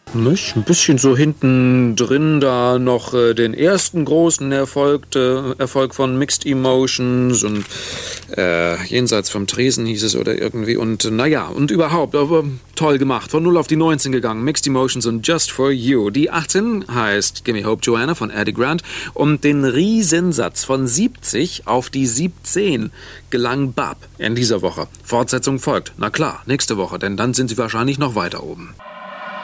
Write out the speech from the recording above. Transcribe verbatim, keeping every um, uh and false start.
Nicht? Ein bisschen so hinten drin da noch äh, den ersten großen Erfolg, äh, Erfolg von Mixed Emotions und äh, jenseits vom Tresen hieß es oder irgendwie. Und äh, naja, und überhaupt, aber toll gemacht. Von null auf die neunzehn gegangen. Mixed Emotions und Just For You. Die achtzehn heißt Gimme Hope Joanna von Eddie Grant. Und den Riesensatz von siebzig auf die siebzehn gelang Bab in dieser Woche. Fortsetzung folgt. Na klar, nächste Woche, denn dann sind sie wahrscheinlich noch weiter oben.